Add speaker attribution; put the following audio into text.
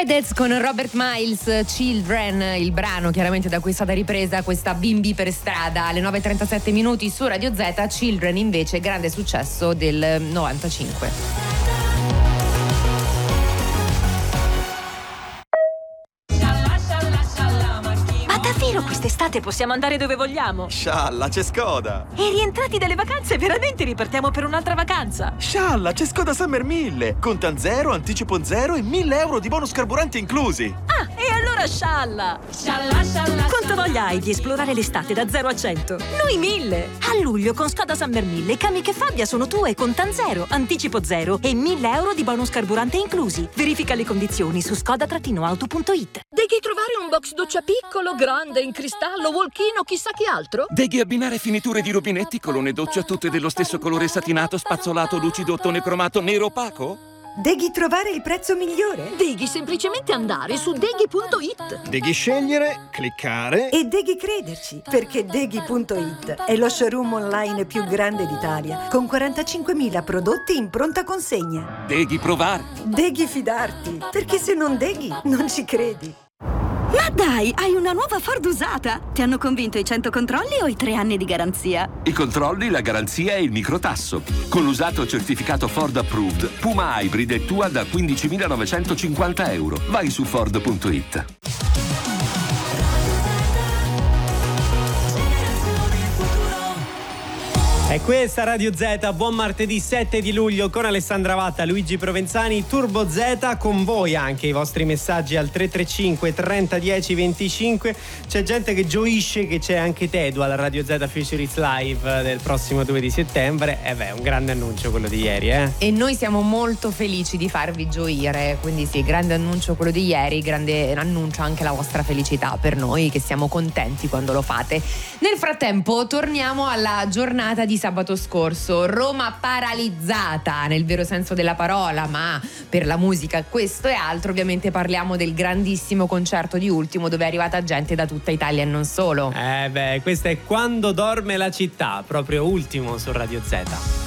Speaker 1: Fedez con Robert Miles, Children, il brano chiaramente da cui è stata ripresa questa bimbi per strada. Alle 9:37 minuti su Radio Z. Children invece grande successo del 95.
Speaker 2: Davvero quest'estate possiamo andare dove vogliamo?
Speaker 3: Scialla, c'è Skoda!
Speaker 2: E rientrati dalle vacanze veramente ripartiamo per un'altra vacanza?
Speaker 3: Scialla, c'è Skoda Summer 1000! Contan zero, anticipo zero e 1.000 euro di bonus carburante inclusi!
Speaker 2: Ah, e allora scialla! Scialla, scialla! Quanto voglia hai di esplorare l'estate da 0 a 100? Noi 1000! A luglio con Skoda Summer 1000 Kamiq e Fabia sono tue, contan zero, anticipo zero e 1.000 euro di bonus carburante inclusi. Verifica le condizioni su skoda-auto.it.
Speaker 4: Devi trovare un box doccia piccolo, grande, in cristallo, walk-in o chissà che altro?
Speaker 5: Devi abbinare finiture di rubinetti, colonne doccia tutte dello stesso colore satinato, spazzolato, lucido, ottone cromato, nero opaco?
Speaker 6: Devi trovare il prezzo migliore?
Speaker 4: Devi semplicemente andare su deghi.it.
Speaker 7: Devi scegliere, cliccare
Speaker 6: e devi crederci, perché Deghi.it è lo showroom online più grande d'Italia, con 45.000 prodotti in pronta consegna.
Speaker 5: Devi provare.
Speaker 6: Devi fidarti, perché se non deghi non ci credi.
Speaker 8: Ma dai, hai una nuova Ford usata! Ti hanno convinto i 100 controlli o i 3 anni di garanzia?
Speaker 5: I controlli, la garanzia e il microtasso. Con l'usato certificato Ford Approved, Puma Hybrid è tua da 15.950 euro. Vai su Ford.it.
Speaker 9: E questa Radio Z, buon martedì 7 di luglio con Alessandra Vatta, Luigi Provenzani, Turbo Z, con voi anche i vostri messaggi al 335 30 10 25. C'è gente che gioisce che c'è anche Tedu alla Radio Z Future Live del prossimo 2 di settembre. Un grande annuncio quello di ieri,
Speaker 1: E noi siamo molto felici di farvi gioire, quindi sì, grande annuncio quello di ieri, grande annuncio anche la vostra felicità per noi che siamo contenti quando lo fate. Nel frattempo torniamo alla giornata di sabato scorso, Roma paralizzata nel vero senso della parola, ma per la musica questo e altro. Ovviamente parliamo del grandissimo concerto di Ultimo, dove è arrivata gente da tutta Italia e non solo.
Speaker 9: Questa è Quando dorme la città, proprio Ultimo su Radio Z.